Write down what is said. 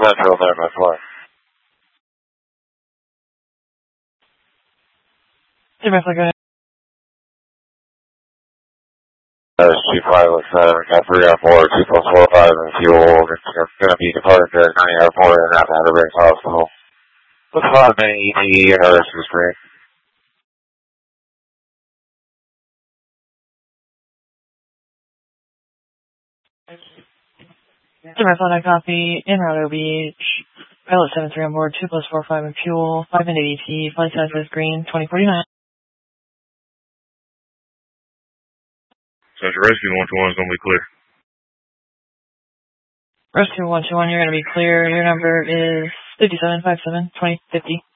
Central there, my flight. Hey, my flight, go ahead. Chief Pilot 7, got 3 on board, 2 plus 4, 5 in fuel. You're going to be departing to 90 Airport and out to Outer Banks Hospital. Looks a lot of ED and others to the screen. Hey, my flight, I copy. En route OBH. Pilot 7-3 on board, 2 plus 4, 5 in fuel, 5 in ADT, flight size was green, 2049. Central Rescue 121 is going to be clear. Rescue 121, you're going to be clear. Your number is 5757-2050.